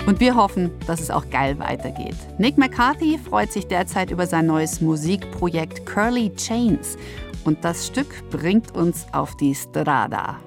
Und wir hoffen, dass es auch geil weitergeht. Nick McCarthy freut sich derzeit über sein neues Musikprojekt Curly Chains. Und das Stück bringt uns auf die Strada.